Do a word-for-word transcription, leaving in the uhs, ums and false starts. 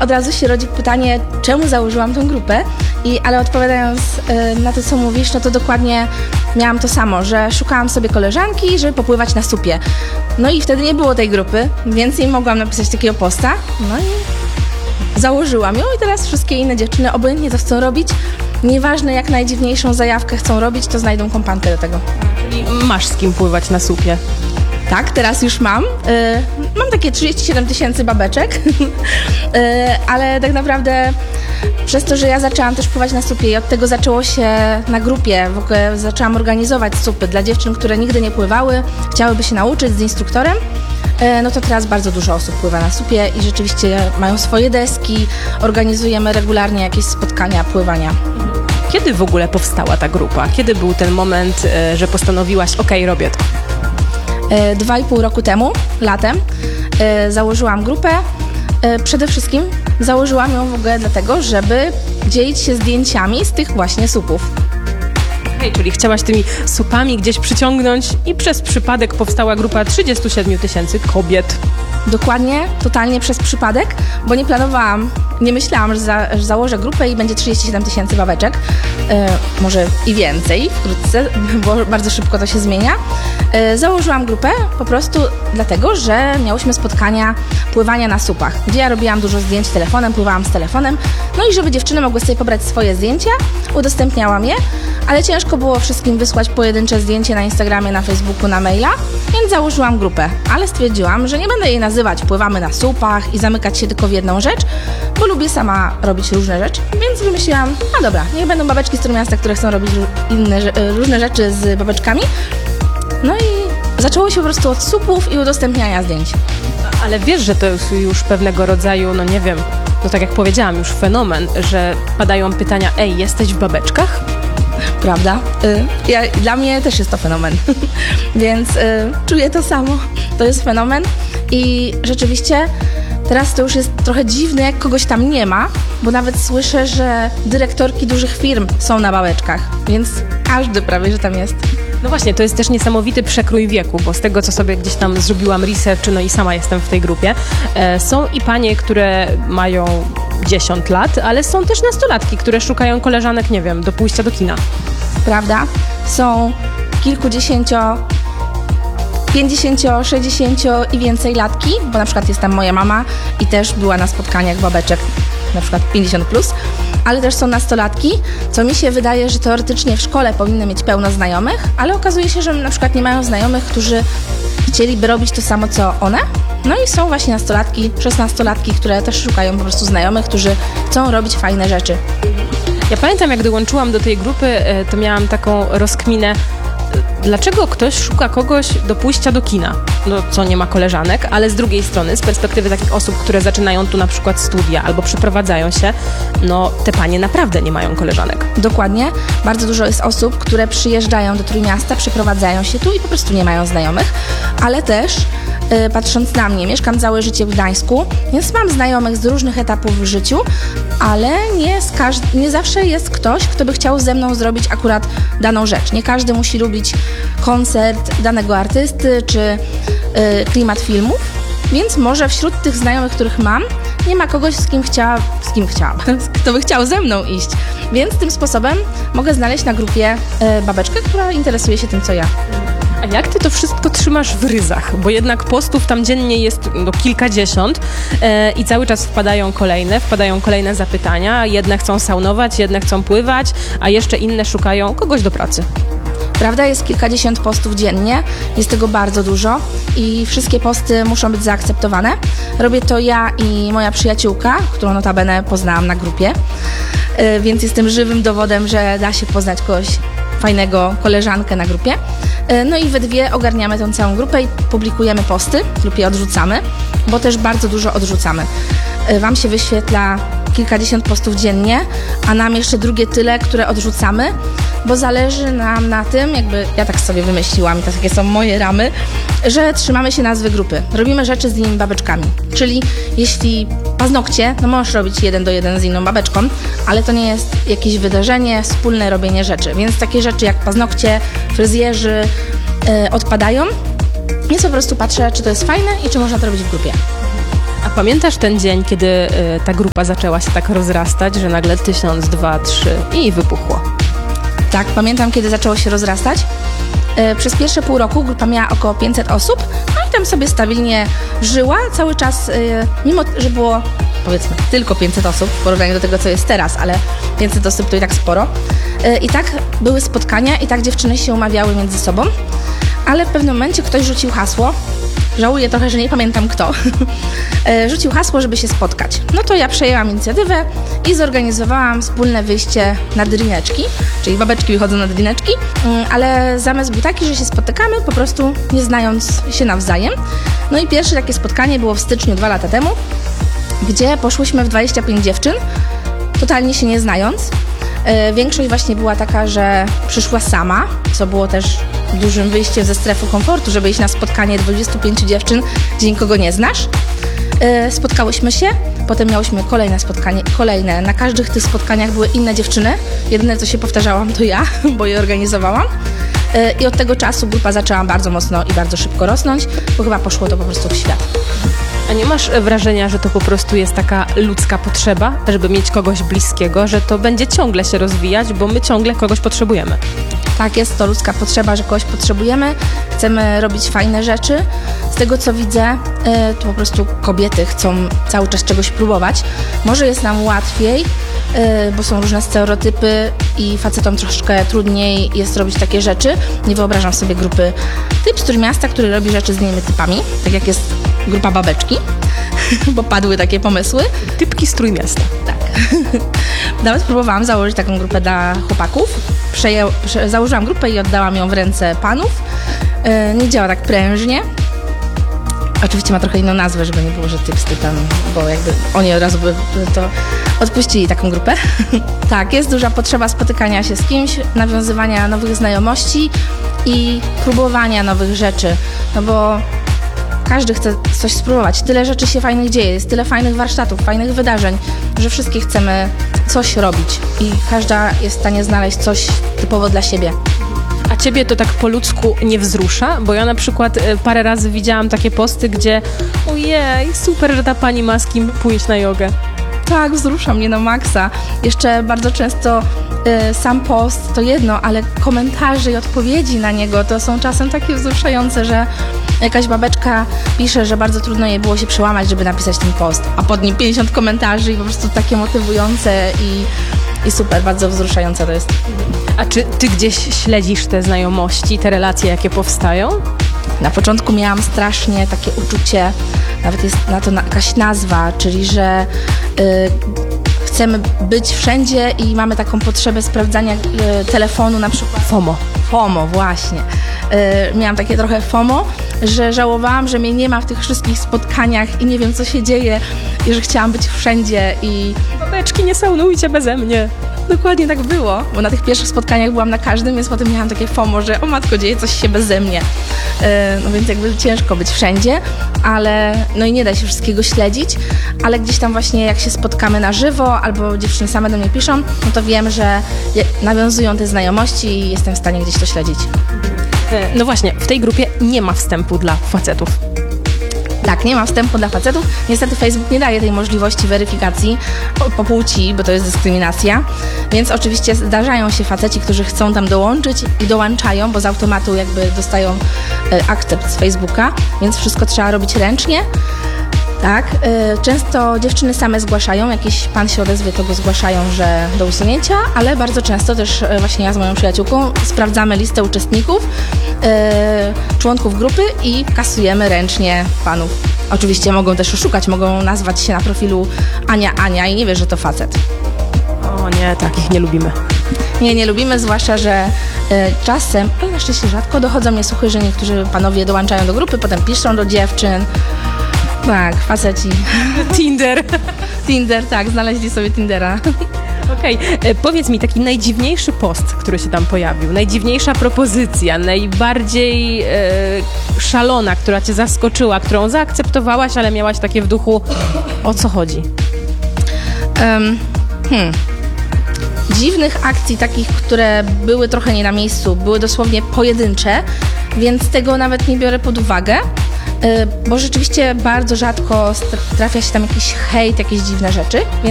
od razu się rodzi pytanie, czemu założyłam tą grupę, I, ale odpowiadając y, na to, co mówisz, no to dokładnie miałam to samo, że szukałam sobie koleżanki, żeby popływać na supie. No i wtedy nie było tej grupy, więc nie mogłam napisać takiego posta, no i założyłam ją i teraz wszystkie inne dziewczyny obojętnie to chcą robić. Nieważne jak najdziwniejszą zajawkę chcą robić, to znajdą kompankę do tego. Czyli masz z kim pływać na supie? Tak, teraz już mam. Yy, mam takie trzydzieści siedem tysięcy babeczek, yy, ale tak naprawdę przez to, że ja zaczęłam też pływać na supie i od tego zaczęło się na grupie, w ogóle zaczęłam organizować supy dla dziewczyn, które nigdy nie pływały, chciałyby się nauczyć z instruktorem, yy, no to teraz bardzo dużo osób pływa na supie i rzeczywiście mają swoje deski, organizujemy regularnie jakieś spotkania pływania. Kiedy w ogóle powstała ta grupa? Kiedy był ten moment, yy, że postanowiłaś, okej, robię to? Dwa i pół roku temu, latem, e, założyłam grupę. E, przede wszystkim założyłam ją w ogóle dlatego, żeby dzielić się zdjęciami z tych właśnie supów. Hej, czyli chciałaś tymi supami gdzieś przyciągnąć i przez przypadek powstała grupa trzydzieści siedem tysięcy kobiet. Dokładnie, totalnie przez przypadek, bo nie planowałam, nie myślałam, że, za, że założę grupę i będzie trzydzieści siedem tysięcy babeczek, e, może i więcej wkrótce, bo bardzo szybko to się zmienia. E, założyłam grupę po prostu dlatego, że miałyśmy spotkania pływania na supach, gdzie ja robiłam dużo zdjęć telefonem, pływałam z telefonem, no i żeby dziewczyny mogły sobie pobrać swoje zdjęcia, udostępniałam je, ale ciężko było wszystkim wysłać pojedyncze zdjęcie na Instagramie, na Facebooku, na maila, więc założyłam grupę, ale stwierdziłam, że nie będę jej nazywać pływamy na supach i zamykać się tylko w jedną rzecz, bo lubię sama robić różne rzeczy, więc wymyśliłam, no dobra, niech będą babeczki z Trójmiasta, które chcą robić inne, różne rzeczy z babeczkami. No i zaczęło się po prostu od supów i udostępniania zdjęć. Ale wiesz, że to jest już pewnego rodzaju, no nie wiem, no tak jak powiedziałam, już fenomen, że padają pytania, ej, jesteś w babeczkach? Prawda? Y, ja, dla mnie też jest to fenomen, więc y, czuję to samo. To jest fenomen i rzeczywiście teraz to już jest trochę dziwne, jak kogoś tam nie ma, bo nawet słyszę, że dyrektorki dużych firm są na babeczkach, więc każdy prawie, że tam jest. No właśnie, to jest też niesamowity przekrój wieku, bo z tego, co sobie gdzieś tam zrobiłam research, no i sama jestem w tej grupie, e, są i panie, które mają dziesięć lat, ale są też nastolatki, które szukają koleżanek, nie wiem, do pójścia do kina. Prawda? Są kilkudziesięcio, pięćdziesięcio, sześćdziesięcio i więcej latki, bo na przykład jest tam moja mama i też była na spotkaniach babeczek, na przykład pięćdziesiąt plus, ale też są nastolatki, co mi się wydaje, że teoretycznie w szkole powinny mieć pełno znajomych, ale okazuje się, że na przykład nie mają znajomych, którzy chcieliby robić to samo, co one. No i są właśnie nastolatki, szesnastolatki, które też szukają po prostu znajomych, którzy chcą robić fajne rzeczy. Ja pamiętam, jak dołączyłam do tej grupy, to miałam taką rozkminę, dlaczego ktoś szuka kogoś do pójścia do kina, no co nie ma koleżanek, ale z drugiej strony, z perspektywy takich osób, które zaczynają tu na przykład studia albo przeprowadzają się, no te panie naprawdę nie mają koleżanek. Dokładnie. Bardzo dużo jest osób, które przyjeżdżają do Trójmiasta, przeprowadzają się tu i po prostu nie mają znajomych, ale też yy, patrząc na mnie, mieszkam całe życie w Gdańsku, więc mam znajomych z różnych etapów w życiu, ale nie, z każd- nie zawsze jest ktoś, kto by chciał ze mną zrobić akurat daną rzecz. Nie każdy musi lubić koncert danego artysty czy y, klimat filmów, więc może wśród tych znajomych, których mam, nie ma kogoś, z kim chciała, z kim chciałam, kto by chciał ze mną iść. Więc tym sposobem mogę znaleźć na grupie y, babeczkę, która interesuje się tym, co ja. A jak ty to wszystko trzymasz w ryzach? Bo jednak postów tam dziennie jest no, kilkadziesiąt e, i cały czas wpadają kolejne, wpadają kolejne zapytania. Jedne chcą saunować, jedne chcą pływać, a jeszcze inne szukają kogoś do pracy. Prawda, jest kilkadziesiąt postów dziennie, jest tego bardzo dużo i wszystkie posty muszą być zaakceptowane. Robię to ja i moja przyjaciółka, którą notabene poznałam na grupie, yy, więc jestem żywym dowodem, że da się poznać kogoś fajnego, koleżankę na grupie. Yy, no i we dwie ogarniamy tą całą grupę i publikujemy posty lub je odrzucamy, bo też bardzo dużo odrzucamy. Yy, wam się wyświetla kilkadziesiąt postów dziennie, a nam jeszcze drugie tyle, które odrzucamy, bo zależy nam na tym, jakby ja tak sobie wymyśliłam i takie są moje ramy, że trzymamy się nazwy grupy. Robimy rzeczy z innymi babeczkami. Czyli jeśli paznokcie, no możesz robić jeden do jeden z inną babeczką, ale to nie jest jakieś wydarzenie, wspólne robienie rzeczy. Więc takie rzeczy jak paznokcie, fryzjerzy yy, odpadają. Więc po prostu patrzę, czy to jest fajne i czy można to robić w grupie. A Pamiętasz ten dzień, kiedy y, ta grupa zaczęła się tak rozrastać, że nagle tysiąc, dwa, trzy i wybuchło? Tak, pamiętam, kiedy zaczęło się rozrastać. Yy, przez pierwsze pół roku grupa miała około pięćset osób, no i tam sobie stabilnie żyła cały czas, yy, mimo że było, powiedzmy, tylko pięćset osób w porównaniu do tego, co jest teraz, ale pięćset osób to i tak sporo. Yy, I tak były spotkania i tak dziewczyny się umawiały między sobą, ale w pewnym momencie ktoś rzucił hasło. Żałuję trochę, że nie pamiętam kto. Rzucił hasło, żeby się spotkać. No to ja przejęłam inicjatywę i zorganizowałam wspólne wyjście na drineczki, czyli babeczki wychodzą na drineczki, ale zamysł był taki, że się spotykamy po prostu nie znając się nawzajem. No i pierwsze takie spotkanie było w styczniu dwa lata temu, gdzie poszłyśmy w dwadzieścia pięć dziewczyn, totalnie się nie znając. Większość właśnie była taka, że przyszła sama, co było też dużym wyjściem ze strefy komfortu, żeby iść na spotkanie dwudziestu pięciu dziewczyn, gdzie nikogo nie znasz. Spotkałyśmy się, potem miałyśmy kolejne spotkanie, kolejne. Na każdych tych spotkaniach były inne dziewczyny. Jedyne, co się powtarzałam, to ja, bo je organizowałam. I od tego czasu grupa zaczęła bardzo mocno i bardzo szybko rosnąć, bo chyba poszło to po prostu w świat. A nie masz wrażenia, że to po prostu jest taka ludzka potrzeba, żeby mieć kogoś bliskiego, że to będzie ciągle się rozwijać, bo my ciągle kogoś potrzebujemy? Tak, jest to ludzka potrzeba, że kogoś potrzebujemy, chcemy robić fajne rzeczy. Z tego, co widzę, to po prostu kobiety chcą cały czas czegoś próbować. Może jest nam łatwiej, bo są różne stereotypy i facetom troszkę trudniej jest robić takie rzeczy. Nie wyobrażam sobie grupy typ z Trójmiasta, który robi rzeczy z innymi typami, tak jak jest grupa babeczki, bo padły takie pomysły. Typki z Trójmiasta. Tak. Nawet próbowałam założyć taką grupę dla chłopaków. Przeję, prze, założyłam grupę i oddałam ją w ręce panów. Yy, nie działa tak prężnie. Oczywiście ma trochę inną nazwę, żeby nie było, że typ z typem, bo jakby oni od razu by to odpuścili taką grupę. Tak, jest duża potrzeba spotykania się z kimś, nawiązywania nowych znajomości i próbowania nowych rzeczy, no bo każdy chce coś spróbować. Tyle rzeczy się fajnych dzieje, jest tyle fajnych warsztatów, fajnych wydarzeń, że wszystkie chcemy coś robić i każda jest w stanie znaleźć coś typowo dla siebie. A ciebie to tak po ludzku nie wzrusza? Bo ja na przykład parę razy widziałam takie posty, gdzie ojej, super, że ta pani ma z kim pójść na jogę. Tak, wzrusza mnie na maksa. Jeszcze bardzo często y, sam post to jedno, ale komentarze i odpowiedzi na niego to są czasem takie wzruszające, że jakaś babeczka pisze, że bardzo trudno jej było się przełamać, żeby napisać ten post, a pod nim pięćdziesiąt komentarzy i po prostu takie motywujące i, i super, bardzo wzruszające to jest. A czy ty gdzieś śledzisz te znajomości, te relacje, jakie powstają? Na początku miałam strasznie takie uczucie, nawet jest na to jakaś nazwa, czyli że y, chcemy być wszędzie i mamy taką potrzebę sprawdzania y, telefonu na przykład. FOMO. FOMO, właśnie. Y, miałam takie trochę FOMO, że żałowałam, że mnie nie ma w tych wszystkich spotkaniach i nie wiem, co się dzieje i że chciałam być wszędzie i... Babeczki, nie saunujcie beze mnie. Dokładnie tak było, bo na tych pierwszych spotkaniach byłam na każdym, więc potem miałam takie FOMO, że o matko, dzieje coś się beze mnie. Yy, no więc jakby ciężko być wszędzie, ale no i nie da się wszystkiego śledzić, ale gdzieś tam właśnie jak się spotkamy na żywo albo dziewczyny same do mnie piszą, no to wiem, że nawiązują te znajomości i jestem w stanie gdzieś to śledzić. No właśnie, w tej grupie nie ma wstępu dla facetów. Tak, nie ma wstępu dla facetów. Niestety Facebook nie daje tej możliwości weryfikacji po płci, bo to jest dyskryminacja. Więc oczywiście zdarzają się faceci, którzy chcą tam dołączyć i dołączają, bo z automatu jakby dostają e, akcept z Facebooka, więc wszystko trzeba robić ręcznie. Tak, e, często dziewczyny same zgłaszają, jakiś pan się odezwie, to go zgłaszają, że do usunięcia, ale bardzo często też e, właśnie ja z moją przyjaciółką sprawdzamy listę uczestników, e, członków grupy i kasujemy ręcznie panów. Oczywiście mogą też oszukać, mogą nazwać się na profilu Ania Ania i nie wie, że to facet. O nie, takich nie lubimy. Nie, nie lubimy, zwłaszcza, że e, czasem, ale na szczęście rzadko, dochodzą mnie słuchy, że niektórzy panowie dołączają do grupy, potem piszą do dziewczyn. Tak, faceci. Tinder. Tinder, tak, znaleźli sobie Tindera. Okej, okay. Powiedz mi taki najdziwniejszy post, który się tam pojawił, najdziwniejsza propozycja, najbardziej e, szalona, która cię zaskoczyła, którą zaakceptowałaś, ale miałaś takie w duchu, o co chodzi? Um, hmm. Dziwnych akcji takich, które były trochę nie na miejscu, były dosłownie pojedyncze, więc tego nawet nie biorę pod uwagę. bo rzeczywiście bardzo rzadko trafia się tam jakiś hejt, jakieś dziwne rzeczy, więc